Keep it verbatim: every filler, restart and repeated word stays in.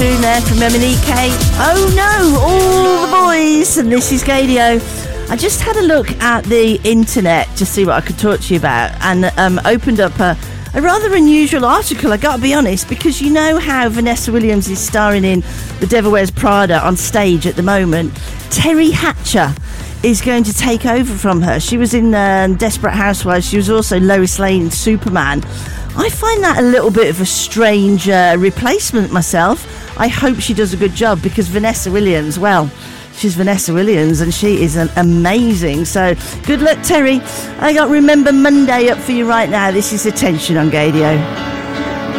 tune there from M and E K. Oh no, all the boys, and this is Gadio. I just had a look at the internet to see what I could talk to you about, and um, opened up a, a rather unusual article, I gotta be honest, because you know how Vanessa Williams is starring in The Devil Wears Prada on stage at the moment. Terry Hatcher is going to take over from her. She was in uh, Desperate Housewives. She was also Lois Lane in Superman. I find that a little bit of a strange uh, replacement myself. I hope she does a good job, because Vanessa Williams, well, she's Vanessa Williams and she is an amazing. So good luck, Terry. I got Remember Monday up for you right now. This is Attention on Gadio.